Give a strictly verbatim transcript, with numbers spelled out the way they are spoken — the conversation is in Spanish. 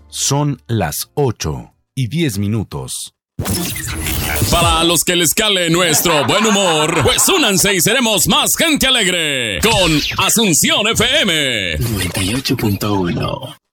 Son las ocho y diez minutos. Para los que les cale nuestro buen humor, pues únanse y seremos más gente alegre con Asunción F M noventa y ocho punto uno.